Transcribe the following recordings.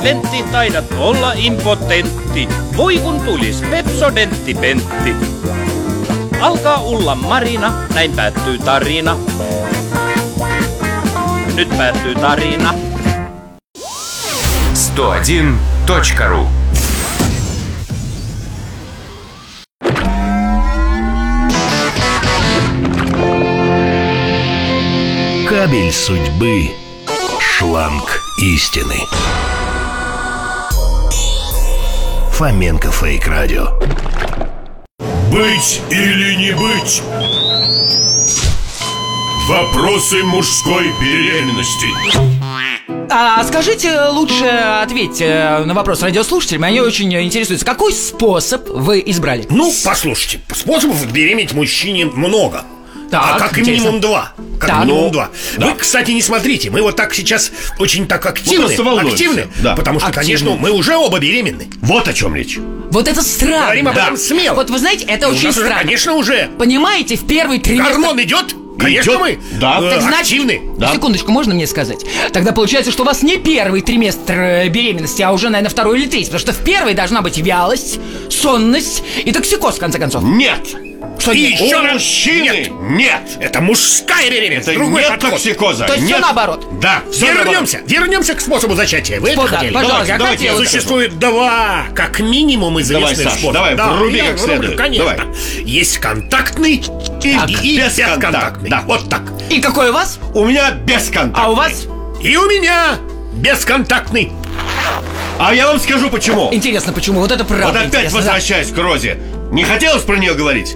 Pentti, taidat olla impotentti. Voi kun tulis Pepsodentti Pentti. Alkaa Ulla Marina, näin päättyy tarina. Nyt päättyy tarina. 101.ru. Кабель судьбы. Шланг истины. Фоменко Фейк Радио. Быть или не быть? Вопросы мужской беременности. А скажите, лучше ответьте на вопрос радиослушателям. Они очень интересуются. Какой способ вы избрали? Ну, послушайте, способов беременеть мужчине много. Так, как интересно. минимум два. Так. Минимум два. Да. Вы, кстати, не смотрите. Мы вот так сейчас очень так активны. просто волнуемся. Да. Потому что, Активны. конечно, мы уже оба беременны. Вот о чем речь. Вот это странно. Говорим об этом смело. Вот вы знаете, это У очень нас уже, странно. конечно, уже Понимаете, в первый триместр... гормон идет. Конечно, Идет. мы Да. Так значит, активны. Да. Секундочку, можно мне сказать? Тогда получается, что у вас не первый триместр беременности, а уже, наверное, второй или третий. Потому что в первой должна быть вялость, сонность и токсикоз, в конце концов. Нет. Что И нет? еще У раз мужчины нет. Это мужская беременность. Это Другой нет подход. токсикоза. То есть нет. все наоборот. Да, Всё вернемся к способу зачатия. Вы это Вот, да, хотели? пожалуйста, я давайте хотела. я Существует два, как минимум, известных Давай, Саш, способа. давай, вруби я как врублю, следует. Конечно. Давай. Есть контактный и бесконтактный. Да. Вот так. И какой у вас? У меня бесконтактный. А у вас? И у меня бесконтактный. А я вам скажу почему. Интересно, почему? Вот это правда Вот опять интересно, да. возвращаюсь к Розе. Не хотелось про нее говорить.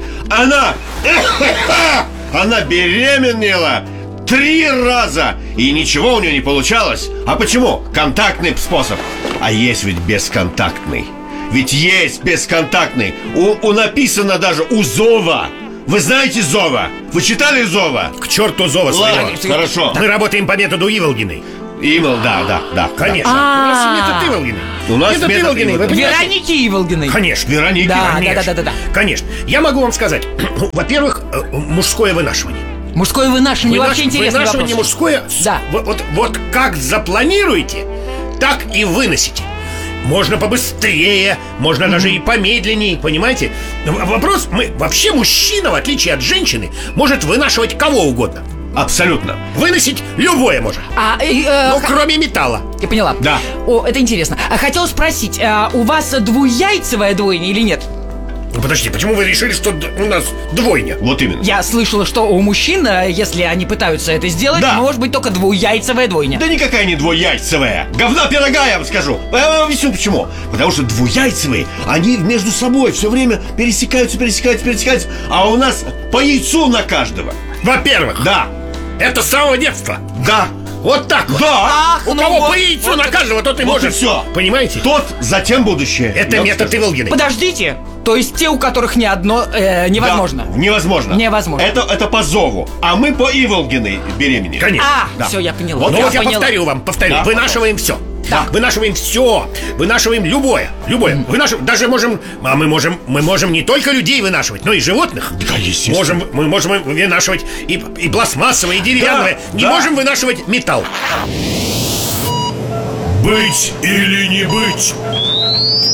Она беременела 3 раза. И ничего у нее не получалось. А почему? Контактный способ. А есть ведь бесконтактный. Ведь есть бесконтактный. У написано даже у Зова. Вы знаете Зова? Вы читали Зова? К черту зова своего. Ладно, хорошо. Мы работаем по методу Иволгиной. Имел, да. Конечно. У нас метод Иволгиной. У нас метод Иволгиной, вы Иволгиной. понимаете? Вероники Иволгиной. Конечно. Вероники. Да, Конечно. да. Конечно. Я могу вам сказать. Во-первых, мужское вынашивание. Мужское вынашивание вообще интересный Вынашивание вопрос. мужское. Да. Вот как запланируете, так и выносите. Можно побыстрее, можно даже и помедленнее, понимаете? Вопрос, вообще мужчина, в отличие от женщины, может вынашивать кого угодно. Абсолютно. Выносить любое может. Ну, кроме металла. Я поняла. Да. О, это интересно. А хотел спросить, у вас двуяйцевое двойня или нет? Ну, подождите, почему вы решили, что у нас двойня? Вот именно. Я слышала, что у мужчин, если они пытаются это сделать, Да. может быть только двуяйцевая двойня. Да никакая не двуяйцевая. Говна пирога, я вам скажу. Я вам объясню почему. Потому что двуяйцевые, они между собой все время пересекаются. А у нас по яйцу на каждого. Во-первых, Да. это с самого детства. Да. Вот так вот. Да. Ах, У ну кого вот. по яйцу на каждого, тот и Вот может. и всё. Понимаете? Тот, затем будущее. Это Я вам метод скажу. Иволгиной. Подождите, то есть те, у которых ни одно невозможно? Да, невозможно. Невозможно. Это по зову. А мы по Иволгиной беременеем. Конечно. Да. Все, я поняла. Вот Ну вот я поняла. повторю. Да, Вынашиваем все. Да. Вынашиваем все. Вынашиваем любое. Вынашиваем. Даже мы можем не только людей вынашивать, но и животных. Да, естественно. Мы можем вынашивать и пластмассовое, и деревянное. Да, Не да. можем вынашивать металл. Быть или не быть?